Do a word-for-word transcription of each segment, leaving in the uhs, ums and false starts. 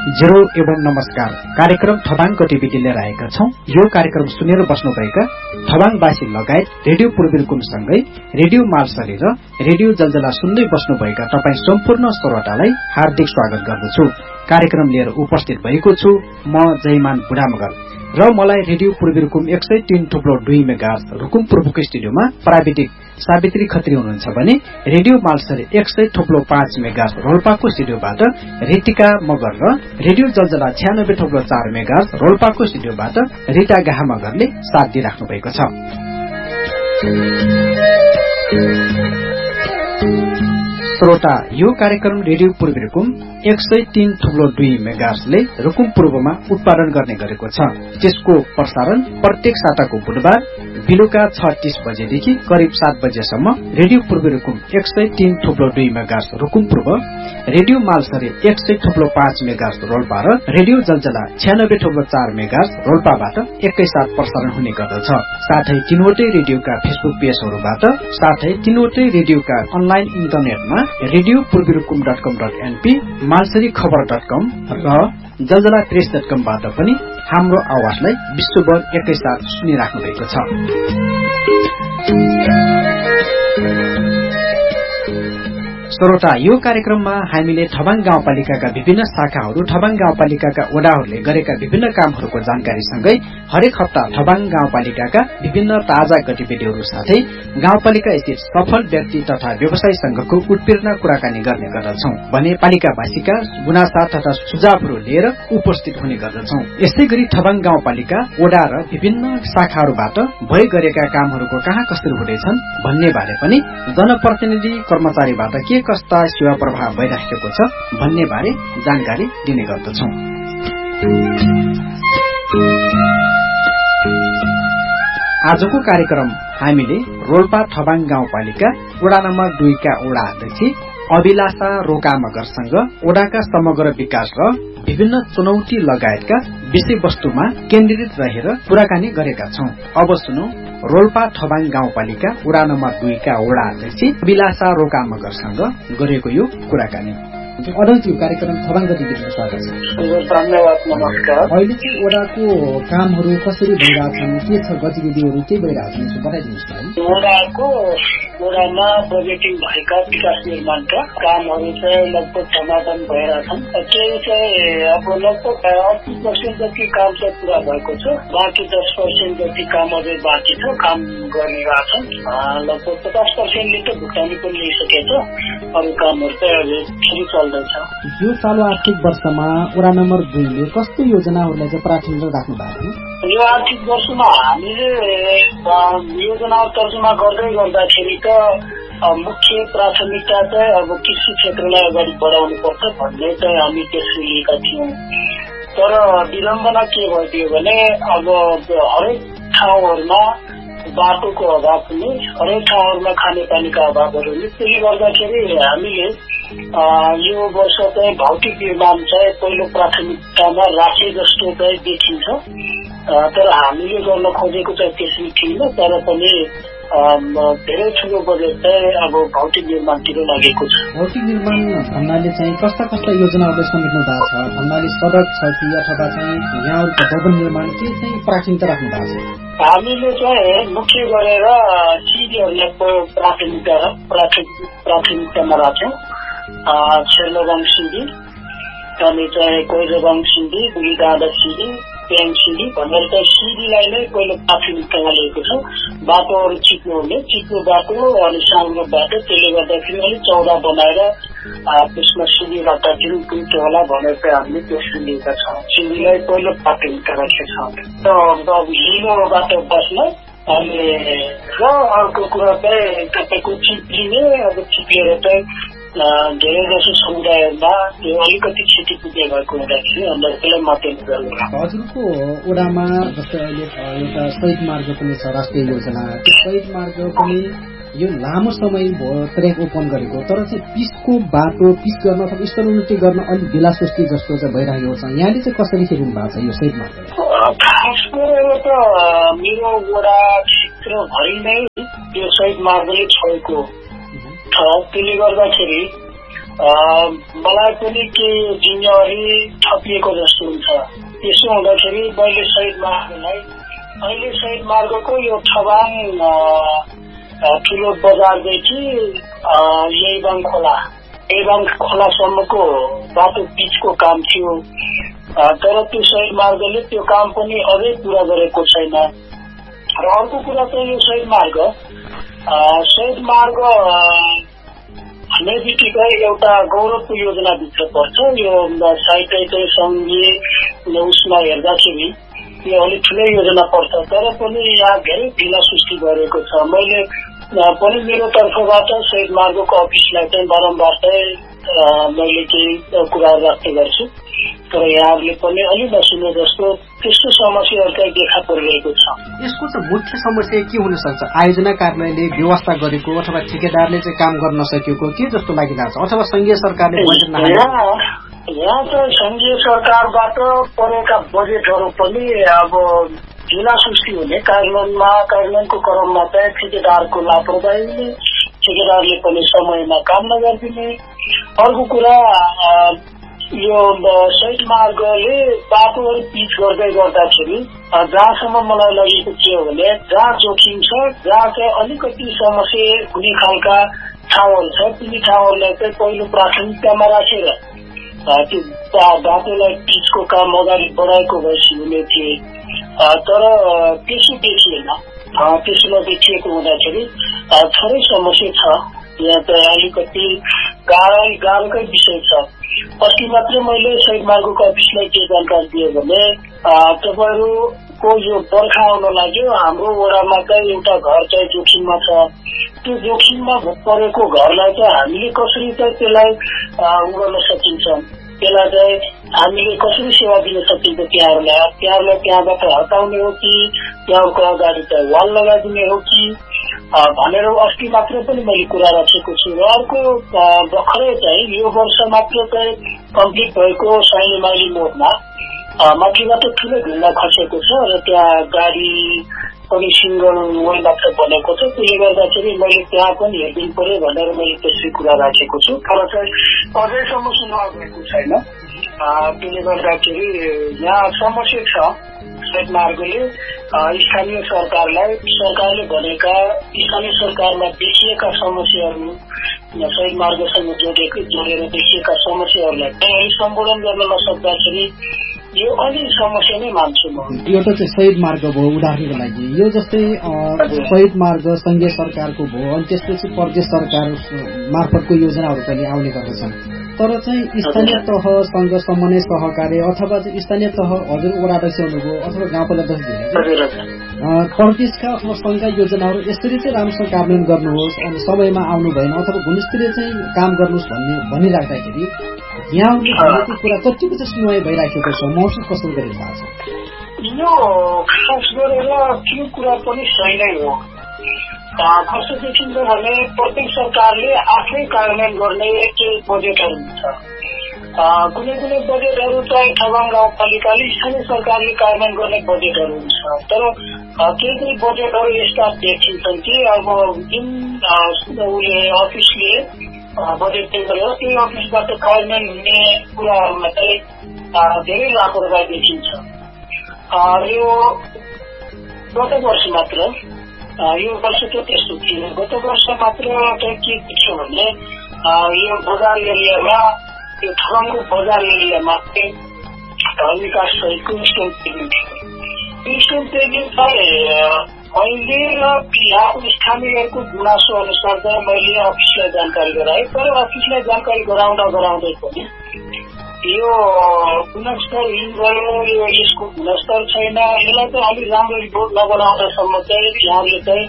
Zero एवं नमस्कार कार्यक्रम थबाङ गतिविधि लिएर आएका छौं। यो कार्यक्रम सुनेर बस्नुभएका थबाङवासी लगायत रेडियो पूर्वीरकुमसँगै रेडियो मालसरी र रेडियो जलजला सुन्दै बस्नुभएका तपाई सम्पूर्ण श्रोतालाई हार्दिक स्वागत गर्दछु। कार्यक्रम लिएर उपस्थित भएको छु म जयमान बुढामगर र मलाई रेडियो पूर्वीरकुम एक सय तीन थुप्रो दुई मेगाहर्ज रुकुम पूर्वको स्टुडियोमा प्राविधिक सावित्री खत्री हुनुहुन्छ भने रेडियो मालसरी एक सय थुप्रो पाँच मेगाहर्ज रोल्पाको स्टुडियोबाट रितिका मगर र रेडियो जलजला छयानब्बे थुप्रो चार मेगाहर्ज रोल्पाको स्टुडियोबाट रिता गाहा मगरले साथ दिइराख्नु भएको छ। श्रोता, यो कार्यक्रम रेडियो पूर्वीरकुम एक सय तीन थुप्रो दुई मेगाहर्जले रुकुम पूर्वमा उत्पादन गर्ने गरेको छ। त्यसको प्रसारण प्रत्येक साताको बुधबार बेलुका छ तीस बजेदेखि करिब सात बजेसम्म रेडियो पूर्वीरकुम एक सय तीन थुप्रो दुई मेगाहर्ज रुकुम पूर्व, रेडियो मालसरी एक सय थुप्रो पाँच मेगाहर्ज रोल्पा र रेडियो जलजला छयानब्बे थुप्रो चार मेगाहर्ज रोल्पाबाट एकैसाथ प्रसारण हुने गर्दछ। साथै तीनवटै रेडियोका फेसबुक पेजहरूबाट साथै तीनवटै रेडियोका अनलाइन इन्टरनेटमा रेडियो पूर्वीरकुम डट कम डट एनपी, मालसरी खबर डट कम र जलजला प्रेस डट कमबाट पनि हाम्रो आवाजलाई विश्वभर एकैसाथ सुनिराख्नु भएको छ। श्रोता, यो कार्यक्रममा हामीले थबाङ गाउँपालिकाका विभिन्न शाखाहरू, थबाङ गाउँपालिकाका वडाहरूले गरेका विभिन्न कामहरूको जानकारीसँगै हरेक हप्ता थबाङ गाउँपालिकाका विभिन्न ताजा गतिविधिहरू साथै गाउँपालिका स्थित सफल व्यक्ति तथा व्यवसायीसँगको उत्पीर्ण कुराकानी गर्ने गर्दछौं भने पालिकावासीका गुनासा तथा सुझावहरू लिएर उपस्थित हुने गर्दछौं। यसै गरी थबाङ गाउँपालिका वडा र विभिन्न शाखाहरूबाट भए गरेका कामहरूको कहाँ कसरी हुँदैछन् भन्ने बारे पनि जनप्रतिनिधि कर्मचारीबाट के कस्ता सेवा प्रभाव भइरहेको छ भन्ने बारे जानकारी दिने गर्दछौं। आजको कार्यक्रम हामीले रोल्पा थबाङ गाउँपालिका वडा नम्बर दुईका वडा अध्यक्ष अभिलाषा रोका मगरसँग वडाका समग्र विकास र विभिन्न चुनौती लगायतका विषयवस्तुमा केन्द्रित रहेर कुराकानी गरेका छौं। अब सुनौ रोल्पा थबाङ गाउँपालिका वडा नम्बर दुईका वडा अध्यक्ष अभिलाषा रोका मगरसँग गरेको यो कुराकानी। अध्यक्ष, कार्यक्रम थबाङ गतिविधिमा स्वागत छ। धन्यवाद, नमस्कार। अहिले चाहिँ वडाको कामहरू कसरी भइरहेछन्, के छ गतिविधिहरू के भइरहेछन् बताइदिनुहोस् न। वडाको वडामा बजेटिङ भएका विकास निर्माणका कामहरू चाहिँ लगभग समाधान भइरहेछन्। केही चाहिँ अब लगभग अस्सी पर्सेन्ट जति काम चाहिँ पुरा भएको छ, बाँकी दस पर्सेन्ट जति काम अझै बाँकी छ, काम गरिरहेछन्। लगभग पचास पर्सेन्टले त भुक्तानी पनि लिइसकेछ, अरू कामहरू चाहिँ अहिले फेरि चल्दैछ। यो चालु आर्थिक वर्षमा वडा नम्बर दुईले कस्तो योजनाहरूलाई चाहिँ प्राथमिकता राख्नु भएको छ? यो आर्थिक वर्षमा हामीले योजना तर्जुमा गर्दै गर्दाखेरि त मुख्य प्राथमिकता चाहिँ अब कृषि क्षेत्रलाई अगाडि बढाउनु पर्छ भन्ने चाहिँ हामी त्यसो लिएका थियौँ। तर विडम्बना के भइदियो भने अब हरेक ठाउँहरूमा बाटोको अभाव हुने, हरेक ठाउँहरूमा खानेपानीका अभावहरू हुने। त्यसले गर्दाखेरि हामीले यो वर्ष चाहिँ भौतिक निर्माण चाहिँ पहिलो प्राथमिकतामा राखे जस्तो चाहिँ देखिन्छ। तर हामीले गर्न खोजेको चाहिँ त्यसै थिएन, तर पनि धेरै ठुलो बजेट चाहिँ अब भौतिक निर्माणतिर लागेको छ। भौतिक निर्माण भन्नाले चाहिँ कस्ता कस्ता योजनाहरू समेट्नु भएको छ भन्नाले सडक छ कि अथवा चाहिँ यहाँहरूको भवन निर्माण के चाहिँ प्राथमिकता राख्नु भएको छ? हामीले चाहिँ मुख्य गरेर सिडीहरूलाई प्राथमिकता प्राथमिकतामा राख्यौँ। छेर्लोगाङ सिडी, अनि चाहिँ कोइलोगाङ सिडी, बुढीडाँडा सिडी, प्याङ सिडी भनेर चाहिँ सिडीलाई नै पहिलो प्राथमिकतामा लिएको छ। बाटोहरू चिप्लो हुने, चिप्लो बाटो अनि सानो बाटो, त्यसले गर्दाखेरि अलिक चौडा बनाएर त्यसमा सिडी राख्दाखेरि पुग्छ होला भनेर चाहिँ हामीले त्यसो लिएका छौँ। सिडीलाई पहिलो प्राथमिकता राखेका छौँ। अब हिलो बाटो बस्न अनि र अर्को कुरा चाहिँ तपाईँको चिप्लिने, अब चिप्लेर चाहिँ धेरै जसो समुदायमा यो अलिकति क्षति पुगे भएको हुँदाखेरि हामीलाई त्यसलाई मध्यनजर गर्नु। हजुरको वडामा जस्तै अहिले एउटा शहीद मार्ग पनि छ, राष्ट्रिय योजना। त्यो शहीद मार्ग पनि यो लामो समय भयो ट्र्याक ओपन गरेको, तर चाहिँ पिचको बाटो पिच गर्न अथवा स्तरोन्नति गर्न अलिक बेला सुस्ती जस्तो चाहिँ भइरहेको छ। यहाँले चाहिँ कसरी हेर्नु भएको छ यो शहीद मार्ग? खास गरेर त मेरो वडा क्षेत्रभरि नै यो शहीद मार्गले छोएको छ। त्यसले गर्दाखेरि मलाई पनि केही जिम्मेवारी थपिएको जस्तो हुन्छ। त्यसो हुँदाखेरि मैले शहीद मार्गलाई अहिले शहीद मार्गको यो ठबाङ ठुलो बजारदेखि यहीबाङ खोला यहीबाङ खोलासम्मको बाटो पिचको काम थियो, तर त्यो शहीद मार्गले त्यो काम पनि अझै पूरा गरेको छैन। र अर्को कुरा चाहिँ यो शहीद मार्ग शहीद मार्ग भन्ने बित्तिकै एउटा गौरवको योजनाभित्र पर्छ। यो साहित्य चाहिँ सङ्घीय उसमा हेर्दाखेरि यो अलिक ठुलै योजना पर्छ, तर पनि यहाँ धेरै ढिला सृष्टि गरेको छ। मैले पनि मेरो तर्फबाट शहीद मार्गको अफिसलाई चाहिँ बारम्बार चाहिँ मैले केही कुराहरू राख्ने गर्छु, तर यहाँहरूले पनि अलि नसुने जस्तो त्यस्तो समस्याहरू चाहिँ देखा परिरहेको छ। यसको चाहिँ मुख्य समस्या के हुन सक्छ? आयोजना कार्यालयले व्यवस्था गरेको अथवा ठेकेदारले चाहिँ काम गर्न नसकेको के जस्तो लागिरहेको छ, अथवा संघीय सरकारले बजेट नहालेको? यहाँ चाहिँ संघीय सरकारबाट परेका बजेटहरू पनि अब ढिला सृष्टि हुने कार्यान्वयनमा कार्यान्वयनको क्रममा चाहिँ ठेकेदारको लापरवाही, ठेकेदारले पनि समयमा काम नगरिदिने। अर्को कुरा यो शहीद मार्गले बाटोहरू पिच गर्दै गर्दाखेरि जहाँसम्म मलाई लगेको के हो भने जहाँ जोखिम छ, जहाँ चाहिँ अलिकति समस्या हुने खालका ठाउँहरू छ, ती ठाउँहरूलाई चाहिँ पहिलो प्राथमिकतामा राखेर त्यो बाटोलाई पिचको काम अगाडि बढाएको भएपछि हुने थिए, तर त्यसो देखिएन। त्यसो नदेखिएको हुँदाखेरि थोरै समस्या छ। यहाँ चाहिँ अलिकति गाह्रो गाह्रोकै विषय छ। अस्ति मात्रै मैले शहीद मार्गको अफिसलाई के जानकारी दिएँ भने तपाईँहरूको यो बर्खा आउन लाग्यो, हाम्रो वडामा चाहिँ एउटा घर चाहिँ जोखिममा छ। त्यो जोखिममा परेको घरलाई चाहिँ हामीले कसरी चाहिँ त्यसलाई उ गर्न सकिन्छ, त्यसलाई चाहिँ हामीले कसरी सेवा दिन सकिन्छ, त्यहाँहरूलाई त्यहाँहरूलाई त्यहाँबाट हटाउने हो कि त्यहाँको अगाडि चाहिँ वाल लगाइदिने हो कि भनेर अस्ति मात्र पनि मैले कुरा राखेको छु। र अर्को भर्खरै चाहिँ यो वर्ष मात्र चाहिँ कम्प्लिट भएको साइली माइली मोडमा माथिबाट ठुलो ढुङ्गा खसेको छ र त्यहाँ गाडी पनि सिङ्गल वे मात्र बनेको छ। त्यसले गर्दाखेरि मैले त्यहाँ पनि हेरिदिनु पर्यो भनेर मैले त्यसै कुरा राखेको छु, तर चाहिँ अझैसम्म सुनवाई भएको छैन। त्यसले गर्दाखेरि यहाँ समस्या छ। शहीद मार्गले स्थानीय सरकारलाई सरकारले भनेका स्थानीय सरकारमा देखिएका समस्याहरू शहीद मार्गसँग जोडेको जोडेर देखिएका समस्याहरूलाई चाहिँ सम्बोधन गर्न नसक्दाखेरि यो अलि समस्या नै मान्छु म। एउटा चाहिँ शहीद मार्ग भयो उदाहरणको लागि, यो जस्तै शहीद मार्ग संघीय सरकारको भयो, अनि त्यसपछि प्रदेश सरकार मार्फतको योजनाहरू पनि आउने गर्दछन्, तर चाहिँ स्थानीय तहसँग समन्वय सहकार्य अथवा चाहिँ स्थानीय तह हजुर वडाध्यक्ष हुनुभयो अथवा गाउँपालिका प्रदेशका अथवा संघका योजनाहरू यसरी चाहिँ राम्रोसँग कार्यान्वयन गर्नुहोस्, अनि समयमा आउनु भएन अथवा गुणस्तरीय चाहिँ काम गर्नुहोस् भन्ने भनिराख्दाखेरि यहाँले भनेको कुरा कतिको चाहिँ सुनवाई भइराखेको छ, महसुस कसरी गरिरहेको छ? यो खास गरेर त्यो कुरा पनि सही नै हो। कस्तो देखिन्छ भने प्रत्येक सरकारले आफै कार्यान्वयन गर्ने केही बजेटहरू हुन्छ। कुनै कुनै बजेटहरू चाहिँ ठगाङ गाउँपालिकाले स्थानीय सरकारले कार्यान्वयन गर्ने बजेटहरू हुन्छ, तर केही केही बजेटहरू यस्ता देखिन्छन् कि अब जुन उसले अफिसले बजेट दियो त्यो अफिसबाट कार्यान्वयन हुने कुराहरूमा चाहिँ धेरै लापरवाही देखिन्छ। यो गत वर्ष मात्र यो वर्ष त त्यस्तो थिएन, गत वर्ष मात्र चाहिँ के देख्यो भने यो बजार एरियामा यो ठगाङको बजार एरियामा चाहिँ विकास सहितको स्टोन पेमेन्ट थियो। स्टोन पेमेन्ट चाहिँ मैले र यहाँको स्थानीयहरूको गुनासो अनुसार चाहिँ मैले अफिसलाई जानकारी गराएँ, तर अफिसलाई जानकारी गराउँदा गराउँदै पनि यो गुणस्तर हिल गयो, यो यसको गुणस्तर छैन, यसलाई चाहिँ अलिक राम्रो रिपोर्ट नबनाउँदासम्म चाहिँ यहाँले चाहिँ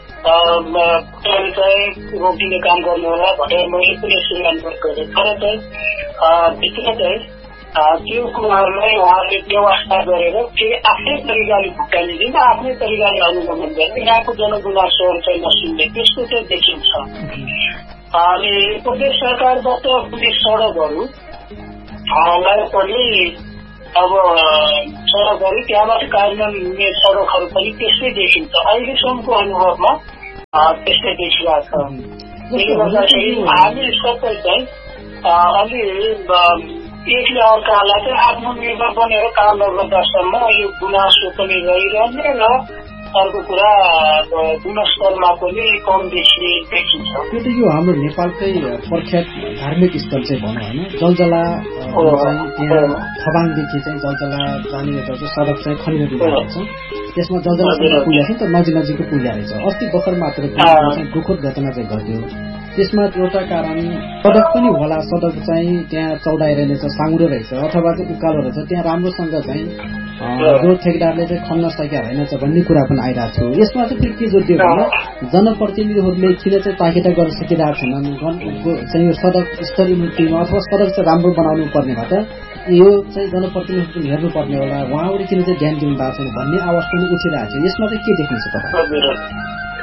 चाहिँ रोकिने काम गर्नु होला भनेर मैले पनि यसरी अनुरोध गरेँ, तर चाहिँ भित्र चाहिँ त्यो कुराहरूलाई उहाँले व्यवस्था गरेर फेरि आफ्नै तरिकाले भुक्तानी दिन आफ्नै तरिकाले अनुगमन गरेर यहाँको जनगुनासोहरू चाहिँ नसुन्ने त्यस्तो चाहिँ देखिन्छ। अनि प्रदेश सरकारबाट कुनै सडकहरू लाई पनि अब सडकहरू त्यहाँबाट कार्यान्वयन हुने सडकहरू पनि त्यस्तै देखिन्छ। अहिलेसम्मको अनुभवमा त्यस्तै देखिरहेको छ। त्यसले गर्दाखेरि हामी सबै चाहिँ अलि एकले अर्कालाई चाहिँ आत्मनिर्भर बनेर काम गर्दासम्म यो गुनासो पनि रहिरहने र अर्को कुरा गुणस्तरमा पनि कम बेसी देखिन्छ। त्यो त यो हाम्रो नेपालकै प्रख्यात धार्मिक स्थल चाहिँ भनौँ होइन, जलजला चाहिँ त्यहाँ खबाङदेखि चाहिँ जलजला जाने एउटा सडक चाहिँ खनिज विभाग छ, त्यसमा जलजलासँग पुग्या छ नि त, नजिक नजिकको पुग्या रहेछ। अस्ति भर्खर मात्र चाहिँ दुःखद घटना चाहिँ घट्यो। त्यसमा एउटा कारण सडक पनि होला, सडक चाहिँ त्यहाँ चौडाइ रहेछ, साँगुरो रहेछ अथवा चाहिँ उकालो रहेछ, त्यहाँ राम्रोसँग चाहिँ जो ठेकेदारले चाहिँ खन्न सकेका रहेनछ भन्ने कुरा पनि आइरहेको छ। यसमा चाहिँ फेरि के जोडियो भने जनप्रतिनिधिहरूले किन चाहिँ ताकेता गर्न सकिरहेको छैनन् चाहिँ यो सडक स्तरीय नीतिमा अथवा सडक चाहिँ राम्रो बनाउनु पर्नेबाट यो चाहिँ जनप्रतिनिधिहरूले हेर्नुपर्ने होला, उहाँहरूले किन चाहिँ ध्यान दिनु भएको छैन भन्ने आवाज पनि उठिरहेको छ। यसमा चाहिँ के देखिन्छ तपाईँ?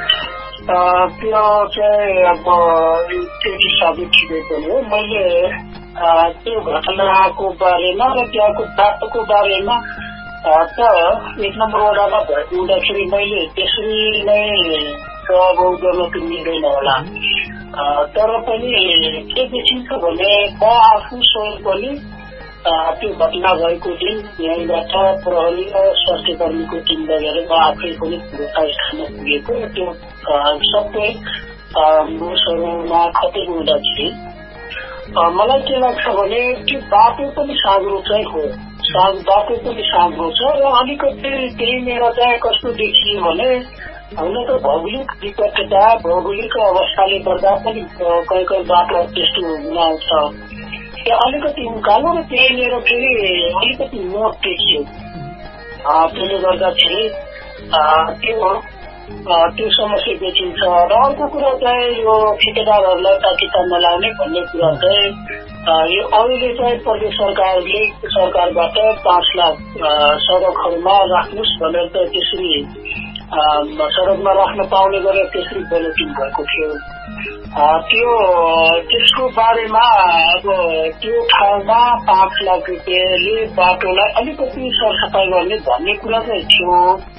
त्यो चाहिँ अब त्यति साबित ठिकै पनि हो। मैले त्यो घटनाको बारेमा र त्यहाँको बाटोको बारेमा त एक नम्बर वडामा भएको हुँदाखेरि मैले त्यसरी नै प्रभाव गर्न त मिल्दैन होला, तर पनि के देखिन्छ भने म आफू स्वयं पनि त्यो घटना भएको दिन यहीँबाट प्रहरी र स्वास्थ्य कर्मीको टिम लगेर म आफै पनि घटनास्थानमा पुगेको। त्यो सबै मुसहरूमा खतेको हुँदाखेरि मलाई के लाग्छ भने त्यो बाटो पनि साँग्रो चाहिँ हो, बाटो पनि साँग्रो छ र अलिकति त्यहीँनिर चाहिँ कस्तो देखियो भने हुन त भौगोलिक विकटता भौगोलिक अवस्थाले गर्दा पनि कहीँ कहीँ बाटो त्यस्तो हुन आउँछ, त्यो अलिकति उकालो र त्यहीँनिर फेरि अलिकति मोड देखियो। त्यसले गर्दाखेरि त्यो त्यो समस्या देखिन्छ। र अर्को कुरा चाहिँ यो ठेकेदारहरूलाई ताकिता नलाउने भन्ने कुरा चाहिँ यो अहिले चाहिँ प्रदेश सरकारले सरकारबाट पाँच लाख सडकहरूमा राख्नुहोस् भनेर त त्यसरी सडकमा राख्न पाउने गरेर त्यसरी बलुटिङ भएको थियो। त्यो त्यसको बारेमा अब त्यो ठाउँमा पाँच लाख रुपियाँले बाटोलाई अलिकति सरसफाई गर्ने भन्ने कुरा चाहिँ थियो।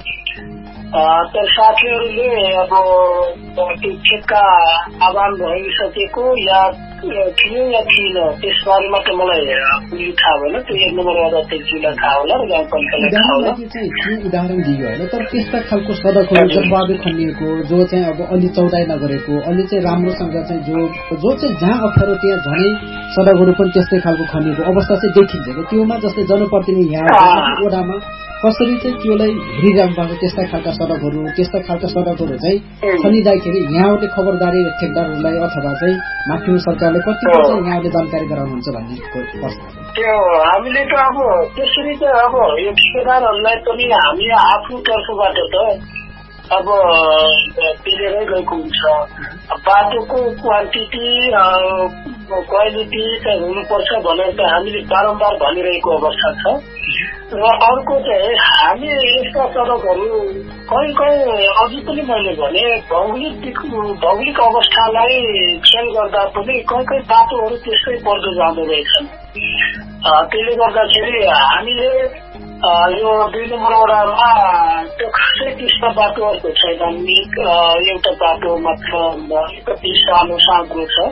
तर साथीहरूले अब त्यो ठेक्का आह्वान भइसकेको या थियो या थिएन त्यसबारेमा त मलाई पुरै थाहा भएन। त्यो एक नम्बर अध्यक्षजीलाई थाहा होला र गाउँपालिकालाई थाहा होला। उदाहरण दियो होइन, तर त्यस्ता खालको सडकहरू जवाबे खनिएको जो चाहिँ अब अलि चौडाइ नगरेको, अलि चाहिँ राम्रोसँग चाहिँ जो जो चाहिँ जहाँ अप्ठ्यारो त्यहाँ झनै सडकहरू पनि त्यस्तै खालको खनिएको अवस्था चाहिँ देखिन्छ कि त्योमा जस्तै जनप्रतिनिधि यहाँ वडामा कसरी चाहिँ त्यसलाई हेरिरहनु भएको त्यस्ता खालका सडकहरू त्यस्ता खालका सडकहरू चाहिँ खनिँदाखेरि यहाँहरूले खबरदारी ठेकदारहरूलाई अथवा चाहिँ माथिल्लो सरकारले कति चाहिँ यहाँले जानकारी गराउनुहुन्छ भन्ने प्रश्न। त्यो हामीले त अब त्यसरी चाहिँ अब यो ठेकेदारहरूलाई पनि हामी आफू तर्फबाट त अब पिलेरै गएको हुन्छ। बाटोको क्वान्टिटी क्वालिटी चाहिँ हुनुपर्छ भनेर त हामीले बारम्बार भनिरहेको अवस्था छ। र अर्को चाहिँ हामी यस्ता सडकहरू कहीँ कहीँ अझै पनि मैले भने भौगोलिक भौगोलिक अवस्थालाई खेल गर्दा पनि कहीँ कहीँ बाटोहरू त्यस्तै पर्दो जाँदो रहेछन्। त्यसले गर्दाखेरि हामीले यो दुई नम्बर वडामा त्यो खासै त्यस्ता बाटोहरूको छैन, एउटा बाटो मात्र अलिकति सानो साँग्रो छ।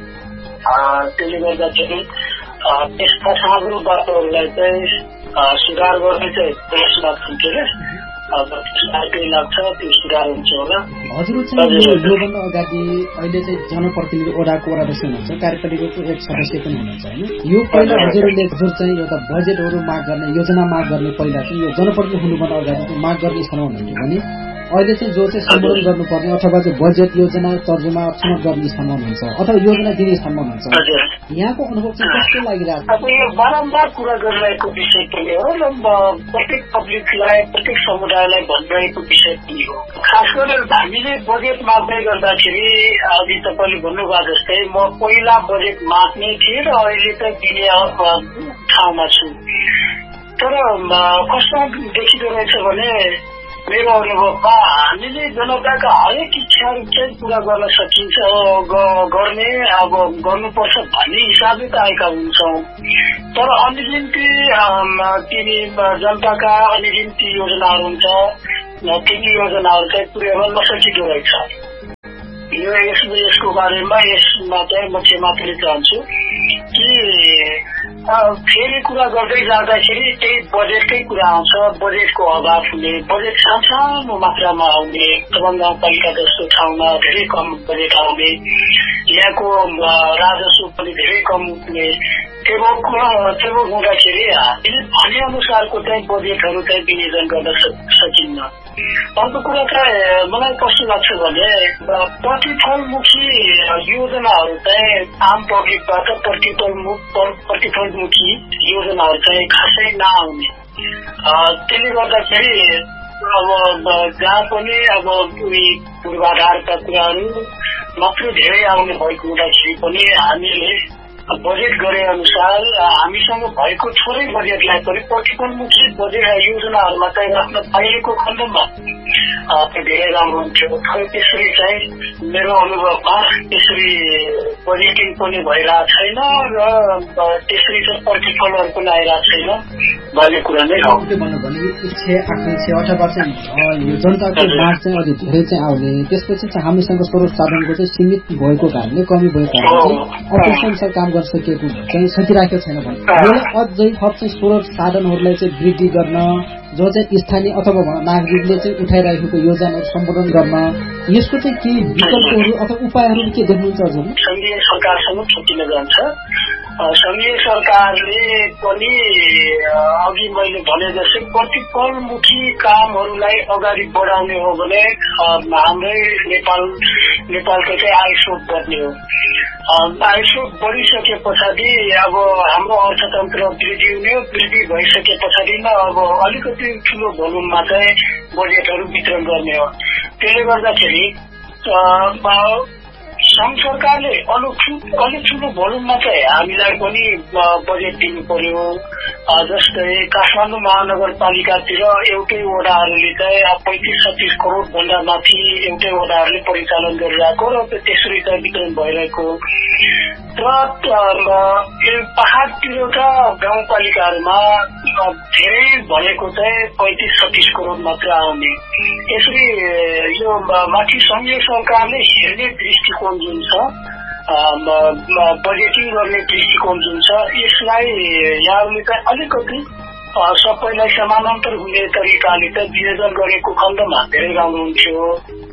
त्यसले गर्दाखेरि त्यस्ता साँग्रो बाटोहरूलाई चाहिँ सुधार गर्ने चाहिँ प्रयास लाग्छ के अरे लाग्छ त्यो सुधार हुन्छ होला। हजुर चाहिँ योभन्दा अगाडि अहिले चाहिँ जनप्रतिनिधि वडाको वडाध्यक्ष हुनुहुन्छ, कार्यपालिकाको एक सदस्य पनि हुनुहुन्छ होइन। यो पहिला हजुरले जुन चाहिँ एउटा बजेटहरू माग गर्ने योजना माग गर्ने पहिला चाहिँ यो जनप्रतिनिधि हुनुभन्दा अगाडि माग गर्ने स्थानमा हुनुहुन्थ्यो भने अहिले चाहिँ जो चाहिँ सम्बोधन गर्नुपर्ने अथवा चाहिँ बजेट योजना तर्जुमा छनौट गर्ने स्थानमा हुनुहुन्छ अथवा योजना दिने स्थानमा हुनुहुन्छ, यहाँको अनुभव चाहिँ कस्तो लागिरहेको छ? अब यो बारम्बार कुरा गरिरहेको विषय पनि हो र प्रत्येक पब्लिकलाई प्रत्येक समुदायलाई भनिरहेको विषय पनि हो। खास गरेर हामीले बजेट माग्दै गर्दाखेरि अघि तपाईँले भन्नुभएको जस्तै म पहिला बजेट माग्ने थिएँ र अहिले त दिने ठाउँमा छु। तर कस्तो देखिँदो रहेछ भने मेरो अनुभवमा हामीले जनताका हरेक इच्छाहरू चाहिँ पूरा गर्न सकिन्छ गर्ने अब गर्नुपर्छ भन्ने हिसाबले त आएका हुन्छौँ। तर अनिगिन्ती तिनी जनताका अनिगिन्ती योजनाहरू हुन्छ, तिनी योजनाहरू चाहिँ पुर्याउन नसकिदो रहेछ। यो यसको बारेमा यसमा चाहिँ म क्षमा पनि चाहन्छु। कि फेरि कुरा गर्दै जाँदाखेरि त्यही बजेटकै कुरा आउँछ, बजेटको अभाव हुने, बजेट सानो मात्रामा आउने, दरबार गाउँपालिका जस्तो ठाउँमा धेरै कम बजेट आउने, यहाँको राजस्व पनि धेरै कम हुने, त्यो हुँदाखेरि हामीले भने अनुसारको चाहिँ बजेटहरू चाहिँ विनियोजन गर्न सकिन्न। अर्को कुरा चाहिँ मलाई कस्तो लाग्छ भने प्रतिफलमुखी योजनाहरू चाहिँ आम पब्लिकबाट प्रतिफलमुखी योजनाहरू चाहिँ खासै नआउने, त्यसले गर्दाखेरि अब जहाँ पनि अब पूर्वाधारका कुराहरू मात्रै धेरै आउने भएको हुँदाखेरि पनि हामीले बजेट गरे अनुसार हामीसँग भएको थोरै बजेटलाई पनि प्रतिफलमुखी बजेट योजनाहरूमा चाहिँ राख्न पाइएको खण्डमा धेरै राम्रो हुन्थ्यो। त्यसरी चाहिँ मेरो अनुभवमा त्यसरी बजेटिङ पनि भइरहेको छैन र त्यसरी चाहिँ प्रतिफलहरू पनि आइरहेको छैन भन्ने कुरा नै हो। भन्नु भने इच्छा आकांक्षा अथवा चाहिँ यो जनताको माग चाहिँ अलि धेरै चाहिँ आउने, त्यसपछि चाहिँ हामीसँग स्रोत साधनको चाहिँ सीमित भएको कारणले कमी भएको कारणले अपेक्षाअनुसार काम गर्न सकिएको चाहिँ सकिरहेको छैन भने यसलाई अझै थप चाहिँ स्रोत साधनहरूलाई चाहिँ वृद्धि गर्न, जो चाहिँ स्थानीय अथवा नागरिकले चाहिँ उठाइरहेको योजनाहरू सम्बोधन गर्न, यसको चाहिँ केही विकल्पहरू अथवा उपायहरू के देख्नुहुन्छ हजुर? संघीय सरकारसँग छुट्टिन जान्छ। संघीय सरकारले पनि अघि मैले भने जस्तै प्रतिफलमुखी कामहरूलाई अगाडि बढाउने हो भने हाम्रै नेपाल नेपालको चाहिँ आय स्रोत बढ्ने हो। आय स्रोत बढिसके पछाडि अब हाम्रो अर्थतन्त्र वृद्धि हुने हो। वृद्धि भइसके पछाडि नै अब अलिकति ठुलो भोल्युममा चाहिँ बजेटहरू वितरण गर्ने हो। त्यसले गर्दाखेरि संघ सरकारले अलिक ठुलो भोल्युममा चाहिँ हामीलाई पनि बजेट दिनु पर्यो। जस्तै काठमाडौँ महानगरपालिकातिर एउटै वडाहरूले चाहिँ पैंतिस छत्तीस करोड भन्दा माथि एउटै वडाहरूले परिचालन गरिरहेको र त्यसरी चाहिँ वितरण भइरहेको र पहाड़तिरका गाउँपालिकाहरूमा धेरै भनेको चाहिँ पैंतिस छत्तीस करोड मात्र आउने। यसरी यो माथि संघीय सरकारले हेर्ने दृष्टिकोण जुन छ, बजेटिङ गर्ने दृष्टिकोण जुन छ, यसलाई यहाँहरूले चाहिँ अलिकति सबैलाई समानान्तर हुने तरिकाले चाहिँ विनियोजन गरेको खण्डमा धेरै राम्रो हुन्थ्यो।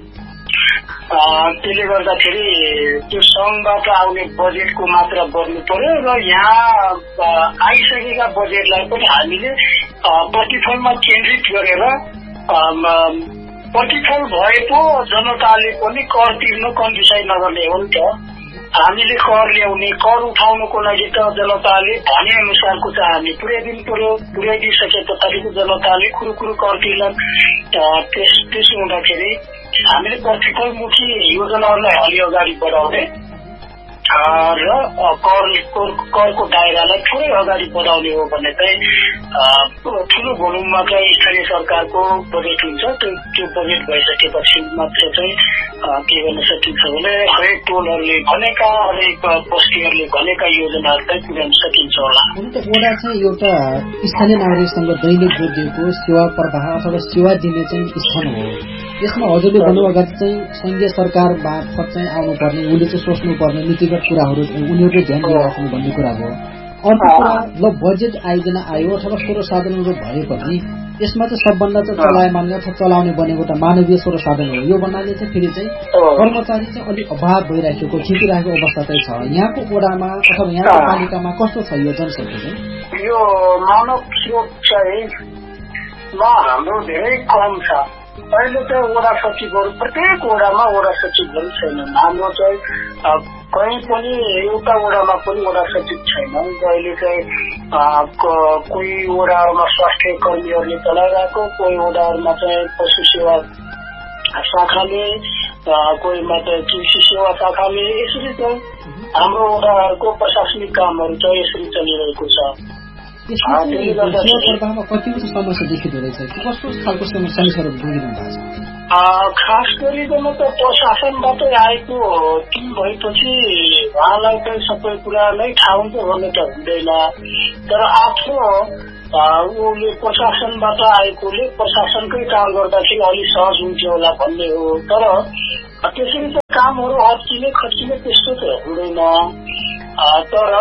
त्यसले गर्दाखेरि त्यो संघबाट आउने बजेटको मात्रा बढ्नु पर्यो र यहाँ आइसकेका बजेटलाई पनि हामीले प्रतिफलमा केन्द्रित गरेर प्रतिफल भएको जनताले पनि कर तिर्न कन्जुसाइ नगर्ने हो नि त। हामीले कर ल्याउने, कर उठाउनको लागि त जनताले भने अनुसारको चाहिँ हामी पुर्याइदिनु पर्यो। पुर्याइदिइसके पछाडिको जनताले कुरो कर तिर्न। त्यसो हुँदाखेरि हामीले प्रतिफलमुखी योजनाहरूलाई अलि अगाडि बढाउने र करको दायरालाई थोरै अगाडि बढाउने हो भने चाहिँ ठुलो भोल्युममा चाहिँ स्थानीय सरकारको बजेट हुन्छ। त्यो त्यो बजेट भइसकेपछि मात्र चाहिँ के गर्न सकिन्छ भने हरेक टोलहरूले भनेका, हरेक बस्तीहरूले भनेका योजनाहरू चाहिँ पुर्याउन सकिन्छ होला। वडा चाहिँ एउटा स्थानीय नागरिकसँग दैनिक जोडिएको सेवा प्रवाह अथवा सेवा दिने चाहिँ स्थान हो। यसमा हजुरले भन्नु अगाडि चाहिँ संघीय सरकार मार्फत चाहिँ आउनुपर्ने, उसले चाहिँ सोच्नुपर्ने नीतिगत कुराहरू उनीहरूले ध्यान दिइराख्नु भन्ने कुरा हो। अर्को कुरा ल बजेट आयोजना आयो अथवा स्रोत साधनहरू भए पनि यसमा चाहिँ सबभन्दा चाहिँ चलायमान अथवा चलाउने बनेको एउटा मानवीय स्रोत साधन हो। यो भन्नाले चाहिँ फेरि चाहिँ कर्मचारी चाहिँ अलिक अभाव भइरहेको खिचिरहेको अवस्था चाहिँ छ। यहाँको वडामा अथवा यहाँको पालिकामा कस्तो छ यो जनशक्ति चाहिँ? यो मानव स्रोत चाहिँ हाम्रो धेरै कम छ। अहिले चाहिँ वडा सचिवहरू प्रत्येक वडामा वडा सचिवहरू छैनन्। हाम्रो चाहिँ कहीँ पनि एउटा वडामा पनि वडा सचिव छैनन्। अहिले चाहिँ कोही वडाहरूमा स्वास्थ्य कर्मीहरूले चलाइरहेको, कोही वडाहरूमा चाहिँ पशु सेवा शाखाले, कोहीमा चाहिँ कृषि सेवा शाखाले, यसरी चाहिँ हाम्रो वडाहरूको प्रशासनिक कामहरू चाहिँ यसरी चलिरहेको छ। कतिवटा समस्या देखिँदो रहेछ, कस्तो खालको समस्याहरू भोगिरहनु भएको छ? खास गरिकन त प्रशासनबाटै आएको टिम भएपछि उहाँलाई चाहिँ सबै कुरा नै थाहा हुन्छ भन्ने त हुँदैन। तर आफ्नो उसले प्रशासनबाट आएकोले प्रशासनकै काम गर्दाखेरि अलिक सहज हुन्थ्यो होला भन्ने हो। तर त्यसरी त कामहरू अड्किने खर्चिने त्यस्तो त हुँदैन। तर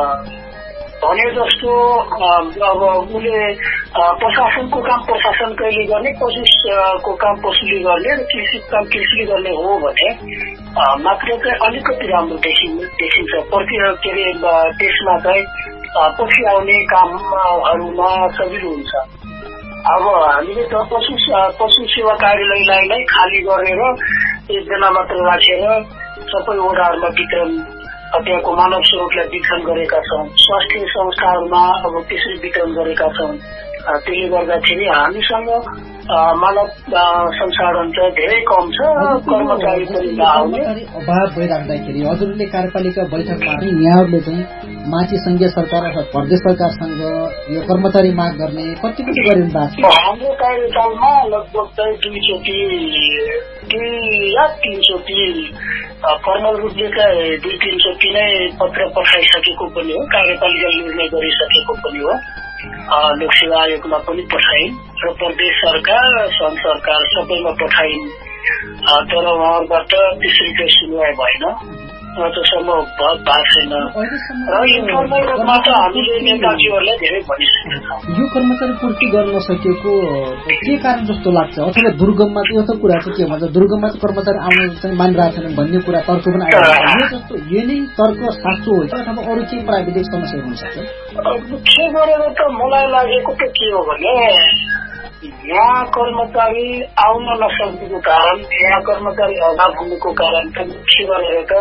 भने जस्तो अब उसले प्रशासनको काम प्रशासन कहिले गर्ने, पशुको काम पशुले गर्ने र कृषि काम कृषिले गर्ने हो भने मात्र चाहिँ अलिकति राम्रो देखिन्छ। प्रति के अरे त्यसमा चाहिँ पछि आउने कामहरूमा सजिलो हुन्छ। अब हामीले त पशु पशु सेवा कार्यालयलाई नै खाली गरेर एकजना मात्र राखेर सबै वडाहरूमा वितरण, त्यहाँको मानव स्रोतलाई वितरण गरेका छौँ, स्वास्थ्य संस्थाहरूमा अब त्यसरी वितरण गरेका छौँ। त्यसले गर्दाखेरि हामीसँग मानव संसाधन चाहिँ धेरै कम छ, कर्मचारी पनि नआउने अभाव भइराख्दाखेरि हजुरले कार्यपालिका बैठकमा यहाँहरूले चाहिँ माथि संघीय सरकार अथवा प्रदेश सरकारसँग यो कर्मचारी माग गर्ने कतिपति गरिनु भएको छ? हाम्रो कार्यकालमा लगभग चाहिँ दुईचोटि दुई या तीनचोटि फर्मल रूपले चाहिँ दुई तीनचोटि नै पत्र पठाइसकेको पनि हो, कार्यपालिकाले निर्णय गरिसकेको पनि हो, लोकसेवा आयोगमा पनि पठाइन् र प्रदेश सरकार संघ सरकार सबैमा पठाइन्। तर उहाँहरूबाट त्यसरी चाहिँ सुनवाई भएन, अझसम्म भएको छैन र इन्फर्मल रूपमा त हामीले नेताजीहरूलाई धेरै भनिसकेका छौँ। यो कर्मचारी पूर्ति गर्न नसकेको के कारण जस्तो लाग्छ? अथवा दुर्गममा यो त कुरा चाहिँ के भन्छ, दुर्गममा चाहिँ कर्मचारी आउन चाहिँ मानिरहेको छैन भन्ने कुरा तर्क पनि आइरहेको छ। यो जस्तो यो नै तर्क साँचो हो कि अथवा अरू केही प्राविधिक समस्या हुन सक्छ? के गरेर त मलाई लागेको त के हो भने यहाँ कर्मचारी आउन नसकेको कारण, यहाँ कर्मचारी अभाव हुनुको कारण त के गरेर त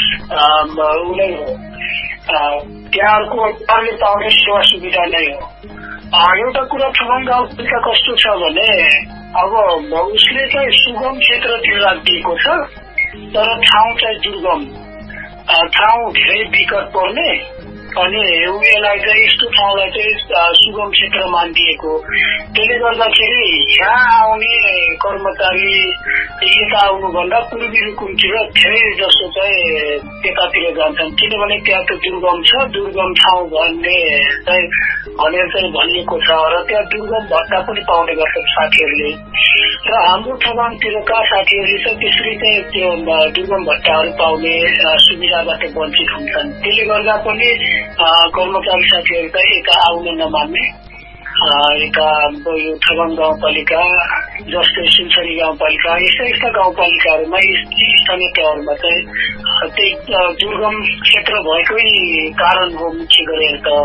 उनै हो, त्यहाँको उहाँले पाउने सेवा सुविधा नै हो। एउटा कुरा ठुलो गाउँपालिका कस्तो छ भने अब उसले चाहिँ सुगम क्षेत्रतिर राखिदिएको छ, तर ठाउँ चाहिँ दुर्गम, ठाउँ धेरै विकट पर्ने, अनि यसलाई चाहिँ यस्तो ठाउँलाई चाहिँ सुगम क्षेत्र मानिदिएको। त्यसले गर्दाखेरि यहाँ आउने कर्मचारी यता आउनुभन्दा पूर्वी रुकुमतिर धेरै जसो चाहिँ त्यतातिर जान्छन्, किनभने त्यहाँ त दुर्गम छ, दुर्गम ठाउँ भन्ने चाहिँ भनेर चाहिँ भनिएको छ र त्यहाँ दुर्गम भत्ता पनि पाउने गर्छन् साथीहरूले। र हाम्रो ठगानतिरका साथीहरूले चाहिँ त्यसरी चाहिँ त्यो दुर्गम भत्ताहरू पाउने सुविधाबाट वञ्चित हुन्छन्। त्यसले गर्दा पनि कर्मचारी साथीहरू चाहिँ यता आउन नमान्ने, यता यो ठगन गाउँपालिका जस्तै सुनसरी गाउँपालिका यस्ता यस्ता गाउँपालिकाहरूमा स्थानीय तहहरूमा चाहिँ त्यही दुर्गम क्षेत्र भएकै कारण हो मुख्य गरेर त।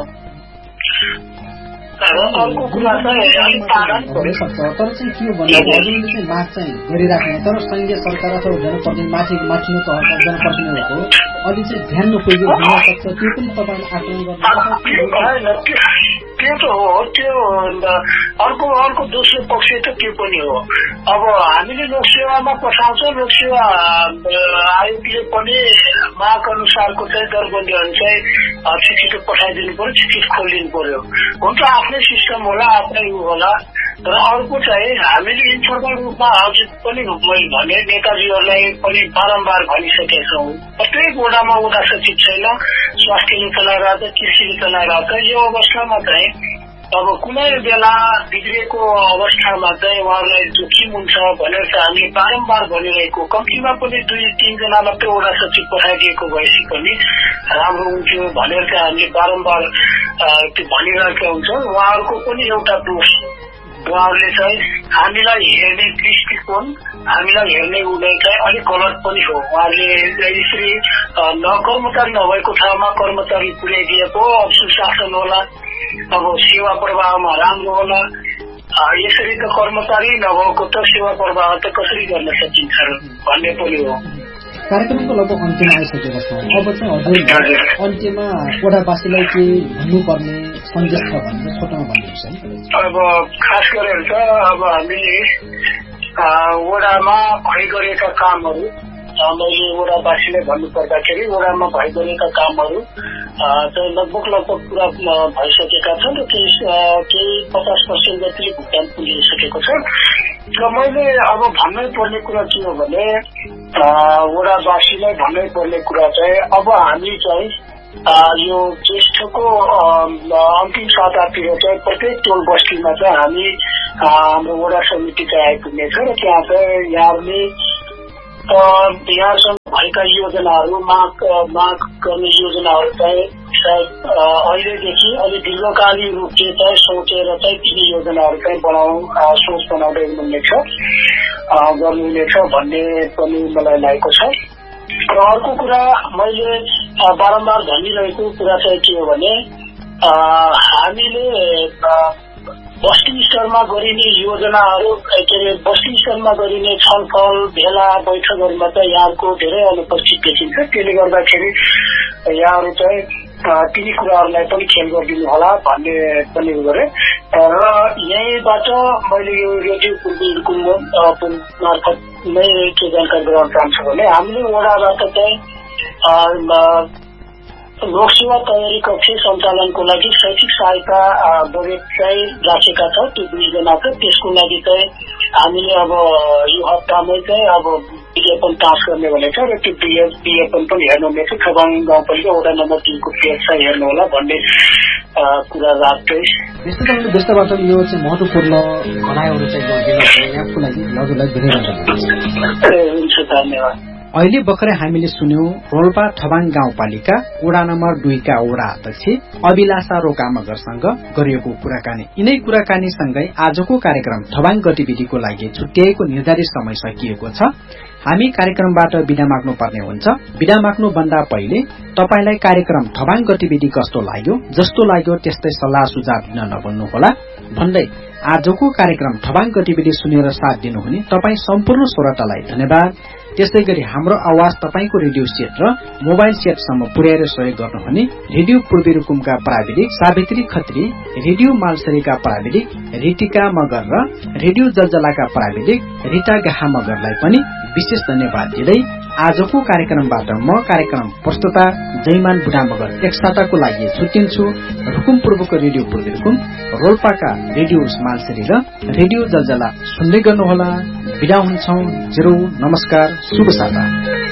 अर्को कुरा चाहिँ अलिक पालन हुन सक्छ, तर चाहिँ के भन्दा हजुरले चाहिँ माग चाहिँ गरिराख्ने, तर संघीय सरकार अथवा जनप्रतिनिधि माथि माथिल्लो तहका जनप्रतिनिधिहरूको अलि चाहिँ ध्यान नपुगेको हुन सक्छ, त्यो पनि तपाईँले आकलन गर्नु। त्यो त हो, त्यो अर्को अर्को दोस्रो पक्ष त त्यो पनि हो। अब हामीले लोकसेवामा पठाउँछौँ, लोकसेवा आयोगले पनि माग अनुसारको चाहिँ दरबन्दीहरू चाहिँ छिटो पठाइदिनु पर्यो, छिटो खोलिदिनु पर्यो। हुन्छ आफ्नै सिस्टम होला, आफ्नै उ होला, र अर्को चाहिँ हामीले इन्फर्मल रूपमा हजुर पनि मैले भने नेताजीहरूलाई पनि बारम्बार भनिसकेका छौँ। प्रत्येक वडामा वडा सचिव छैन, स्वास्थ्यले चलाइरहेको छ, कृषिले चलाइरहेको छ। यो अवस्थामा चाहिँ अब कुनै बेला बिग्रेको अवस्थामा चाहिँ उहाँहरूलाई जोखिम हुन्छ भनेर चाहिँ हामीले बारम्बार भनिरहेको, कम्तीमा पनि दुई तीनजना मात्रै वडा सचिव पठाइदिएको भएपछि पनि राम्रो हुन्थ्यो भनेर चाहिँ हामीले बारम्बार त्यो भनिरहेका हुन्छौँ। उहाँहरूको पनि एउटा दोष, उहाँहरूले चाहिँ हामीलाई हेर्ने दृष्टिकोण, हामीलाई हेर्ने उदय चाहिँ अलिक गलत पनि हो। उहाँहरूले यसरी न कर्मचारी नभएको ठाउँमा कर्मचारी पुर्याइदिएको, अब सुशासन होला, अब सेवा प्रवाहमा राम्रो होला, यसरी त कर्मचारी नभएको त सेवा प्रवाह त कसरी गर्न सकिन्छ भन्ने पनि हो। कार्यक्रमको लगभग अन्त्यमा आइसकेका छौँ। अब चाहिँ हजुर अन्त्यमा वडावासीलाई के भन्नुपर्ने सन्देश छ भने छोटोमा भनिदिनुहोस् है। अब खास गरेर त अब हामीले वडामा भइ गरेका कामहरू, मैले वडावासीलाई भन्नुपर्दाखेरि वडामा भइ गरेका कामहरू चाहिँ लगभग लगभग पुरा भइसकेका छन् र केही केही पचास पर्सेन्ट जतिले भुक्तान पुगिसकेको छ। र मैले अब भन्नै पर्ने कुरा के हो भने वडावासीलाई भन्नै पर्ने कुरा चाहिँ अब हामी चाहिँ यो ज्येष्ठको अन्तिम सातातिर चाहिँ प्रत्येक टोल बस्तीमा चाहिँ हामी हाम्रो वडा समिति चाहिँ आइपुग्नेछ र त्यहाँ चाहिँ यहाँहरूले यहाँसँग भएका योजनाहरू माग माग गर्ने योजनाहरू चाहिँ सायद अहिलेदेखि अलिक दीर्घकालीन रूपले चाहिँ सोचेर चाहिँ तिनी योजनाहरू चाहिँ बनाउ सोच बनाउँदै हुनुहुनेछ गर्नुहुनेछ भन्ने पनि मलाई लागेको छ। र अर्को कुरा मैले बारम्बार भनिरहेको कुरा चाहिँ के हो भने हामीले बस्ती स्तरमा गरिने योजनाहरू के अरे बस्ती स्तरमा गरिने छलफल भेला बैठकहरूमा चाहिँ यहाँको धेरै अनुपस्थित देखिन्छ। त्यसले गर्दाखेरि यहाँहरू चाहिँ तिनी कुराहरूलाई पनि खेल गरिदिनु होला भन्ने पनि गरे। र यहीँबाट मैले यो रेडियो पूर्वीको मार्फत नै के जानकारी गराउन चाहन्छु भने हामीले वडाबाट चाहिँ लोकसेवा तयारी कक्ष सञ्चालनको लागि शैक्षिक सहायता बजेट चाहिँ राखेका छ। त्यो दुईजनाको त्यसको लागि चाहिँ हामीले अब यो हप्तामै चाहिँ अब विज्ञापन पास गर्ने भनेको छ र त्यो विज्ञापन पनि हेर्नुहुनेछ। खबाङ गाउँपालिका वडा नम्बर तीनको पेज चाहिँ हेर्नु होला भन्ने कुरा राख्दै देशबाट यो चाहिँ महत्वपूर्ण भनाइहरू चाहिँ गरिदिनु यहाँको लागि हजुरलाई धेरै हुन्छ। धन्यवाद। अहिले भर्खरै हामीले सुन्यौं रोल्पा थबाङ गाउँपालिका वडा नम्बर दुईका वडा अध्यक्ष अभिलाषा रोकामगरसँग गरिएको कुराकानी। यिनै कुराकानीसँगै आजको कार्यक्रम थबाङ गतिविधिको लागि छुट्याएको निर्धारित समय सकिएको छ। हामी कार्यक्रमबाट बिदा माग्नु पर्ने हुन्छ। बिदा माग्नु भन्दा पहिले तपाईलाई कार्यक्रम थबाङ गतिविधि कस्तो लाग्यो, जस्तो लाग्यो त्यस्तै सल्लाह सुझाव दिन नभुल्नुहोला भन्दै आजको कार्यक्रम थबाङ गतिविधि सुनेर साथ दिनुहुने तपाई सम्पूर्ण श्रोतालाई धन्यवाद। त्यसै गरी हाम्रो आवाज तपाईको रेडियो सेट र मोबाइल सेटसम्म पुर्याएर सहयोग गर्नुहुने रेडियो पूर्वी रुकुमका प्राविधिक सावित्री खत्री, रेडियो मालसरीका प्राविधिक रितिका मगर र रेडियो जलजलाका प्राविधिक रिता गाहा मगरलाई पनि विशेष धन्यवाद दिँदै आजको कार्यक्रमबाट म कार्यक्रम प्रस्तुता जयमान बुढा मगर एकसाताको लागि छुट्टिन्छु। रुकुम पूर्वको रेडियो पूर्वी रुकुम, रोल्पाका रेडियो मालसरी र रेडियो जलजला सुन्दै गर्नुहोला। बिदा हुन्छौं। जेरो नमस्कार, शुभ साता।